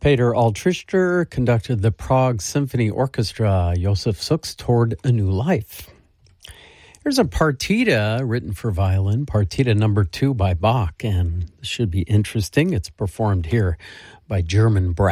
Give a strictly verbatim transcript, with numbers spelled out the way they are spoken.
Peter Altrichter conducted the Prague Symphony Orchestra, Josef Suk's Toward a New Life. Here's a partita written for violin, partita number two by Bach, and this should be interesting. It's performed here by German brass.